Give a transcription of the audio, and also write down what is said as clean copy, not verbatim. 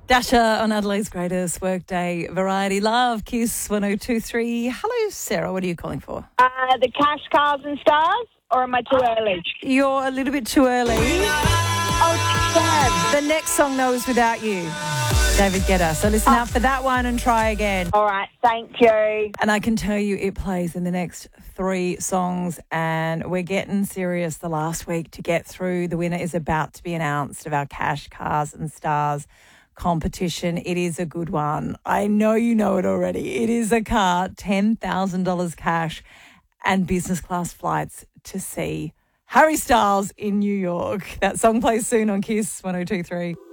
Dasher on Adelaide's Greatest Workday Variety Love, Kiss 102.3. Hello, Sarah. What are you calling for? The Cash, Cars and Stars, or am I too early? You're a little bit too early. Oh, damn. The next song, though, is Without You, David Guetta. So listen out for that one and try again. All right, thank you. And I can tell you it plays in the next 3 songs, and we're getting serious the last week to get through. The winner is about to be announced of our Cash, Cars and Stars competition. It is a good one. I know you know it already. It is a car, $10,000 cash and business class flights to see Harry Styles in New York. That song plays soon on Kiss 102.3.